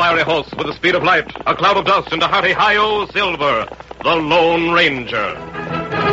fiery horse with the speed of light, a cloud of dust, and a hearty hi-yo silver, the Lone Ranger.